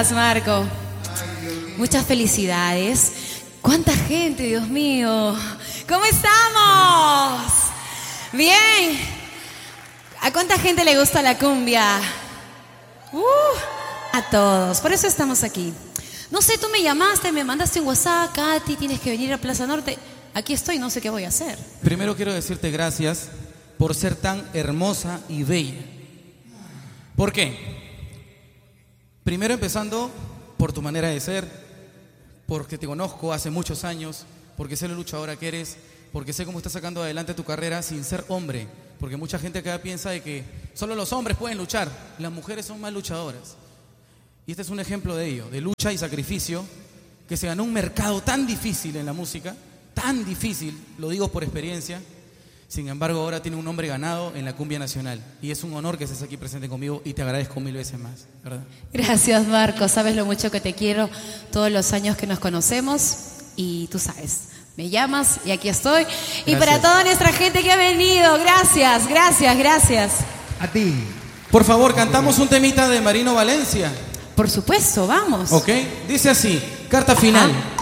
Marco, muchas felicidades. ¿Cuánta gente, Dios mío? ¿Cómo estamos? Bien. ¿A cuánta gente le gusta la cumbia? A todos, por eso estamos aquí. No sé, tú me llamaste, me mandaste un WhatsApp, Katy, tienes que venir a Plaza Norte. Aquí estoy, no sé qué voy a hacer. Primero quiero decirte gracias por ser tan hermosa y bella. ¿Por qué? Primero empezando por tu manera de ser, porque te conozco hace muchos años, porque sé lo luchadora que eres, porque sé cómo estás sacando adelante tu carrera sin ser hombre, porque mucha gente acá piensa de que solo los hombres pueden luchar, las mujeres son más luchadoras. Y este es un ejemplo de ello, de lucha y sacrificio, que se ganó un mercado tan difícil en la música, tan difícil, lo digo por experiencia. Sin embargo, ahora tiene un nombre ganado en la cumbia nacional. Y es un honor que estés aquí presente conmigo y te agradezco 1000 veces más, ¿verdad? Gracias, Marco. Sabes lo mucho que te quiero todos los años que nos conocemos. Y tú sabes, me llamas y aquí estoy. Gracias. Y para toda nuestra gente que ha venido, gracias, gracias, gracias. A ti. Por favor, cantamos un temita de Marino Valencia. Por supuesto, vamos. Ok, dice así, carta final.